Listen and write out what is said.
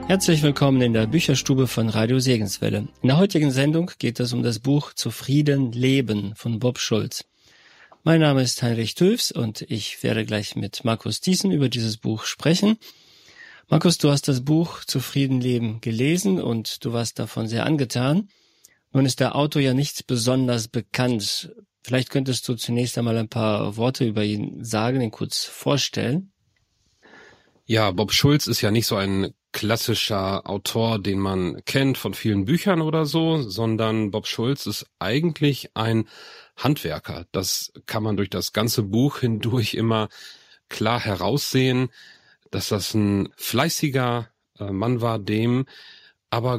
Herzlich willkommen in der Bücherstube von Radio Segenswelle. In der heutigen Sendung geht es um das Buch Zufrieden leben von Bob Schulz. Mein Name ist Heinrich Tülfs und ich werde gleich mit Markus Thiessen über dieses Buch sprechen. Markus, du hast das Buch Zufrieden leben gelesen und du warst davon sehr angetan. Nun ist der Autor ja nicht besonders bekannt. Vielleicht könntest du zunächst einmal ein paar Worte über ihn sagen, ihn kurz vorstellen. Ja, Bob Schulz ist ja nicht so ein klassischer Autor, den man kennt von vielen Büchern oder so, sondern Bob Schulz ist eigentlich ein Handwerker. Das kann man durch das ganze Buch hindurch immer klar heraussehen, dass das ein fleißiger Mann war, dem aber